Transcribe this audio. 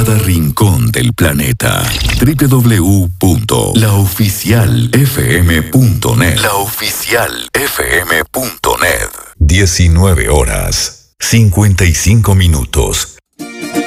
cada rincón del planeta. www.laoficialfm.net. Laoficialfm.net. 19 horas, 55 minutos.